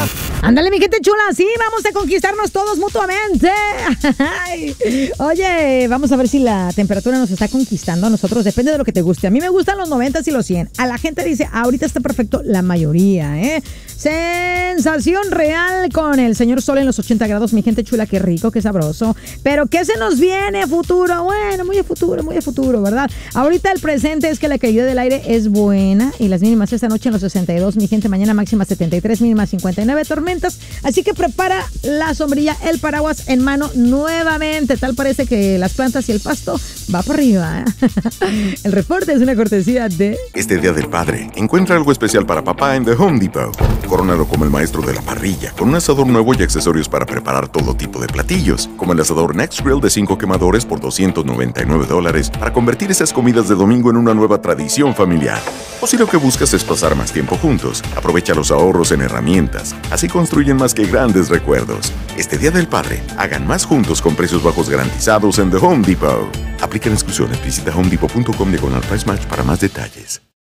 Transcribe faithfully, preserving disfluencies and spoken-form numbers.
Ándale, mi gente chula, sí, vamos a conquistarnos todos mutuamente. Ay. Oye, vamos a ver si la temperatura nos está conquistando a nosotros. Depende de lo que te guste. A mí me gustan los noventa y los cien. A la gente dice, ahorita está perfecto la mayoría, ¿eh? Sensación real con el señor sol en los ochenta grados. Mi gente chula, qué rico, qué sabroso. Pero ¿qué se nos viene a futuro? Bueno, muy a futuro, muy a futuro, ¿verdad? Ahorita el presente es que la calidad del aire es buena y las mínimas esta noche en los sesenta y dos. Mi gente, mañana máxima setenta y tres, mínima cincuenta y nueve, tormentas. Así que prepara la sombrilla, el paraguas en mano nuevamente. Tal parece que las plantas y el pasto va para arriba, ¿eh? El reporte es una cortesía de... Este Día del Padre, encuentra algo especial para papá en The Home Depot. Corónalo como el maestro de la parrilla, con un asador nuevo y accesorios para preparar todo tipo de platillos, como el asador Next Grill de cinco quemadores por doscientos noventa y nueve dólares, para convertir esas comidas de domingo en una nueva tradición familiar. O si lo que buscas es pasar más tiempo juntos, aprovecha los ahorros en herramientas. Así construyen más que grandes recuerdos. Este Día del Padre, hagan más juntos con precios bajos garantizados en The Home Depot. Aplican exclusiones. Visita home depot punto com diagonal price match para más detalles.